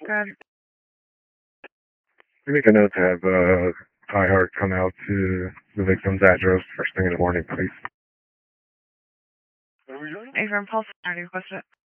Good. We make a note to have iHeart come out to the victim's address first thing in the morning, please. Are you from Pulse? What's it?